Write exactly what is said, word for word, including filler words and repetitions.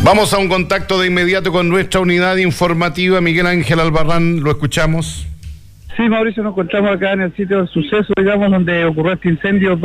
Vamos a un contacto de inmediato con nuestra unidad informativa. Miguel Ángel Albarrán, lo escuchamos. Sí, Mauricio, nos encontramos acá en el sitio del suceso, digamos, donde ocurrió este incendio.